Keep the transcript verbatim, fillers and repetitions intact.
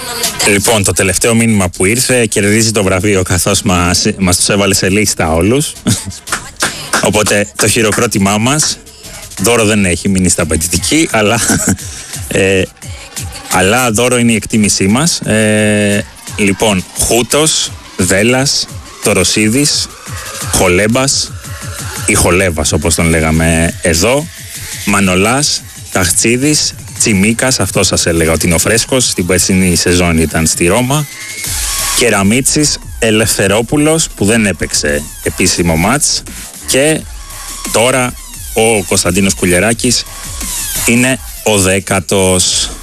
Λοιπόν, το τελευταίο μήνυμα που ήρθε κερδίζει το βραβείο, καθώς μας, μας τους έβαλε σε λίστα όλους. Οπότε το χειροκρότημά μας, δώρο δεν έχει, μην είστε απαιτητικοί, αλλά, ε, αλλά δώρο είναι η εκτίμησή μας. Ε, λοιπόν, Χούτος, Δέλλας, Τοροσίδης, Χολέμπας ή Χολέβας όπως τον λέγαμε εδώ, Μανολάς, Ταχτσίδης, Τσιμίκας, αυτό σας έλεγα ότι είναι ο φρέσκος, στην περσινή σεζόν ήταν στη Ρώμα, Κεραμίτσης, Ελευθερόπουλος που δεν έπαιξε επίσημο μάτς και τώρα ο Κωνσταντίνος Κουλιεράκης είναι ο δέκατος.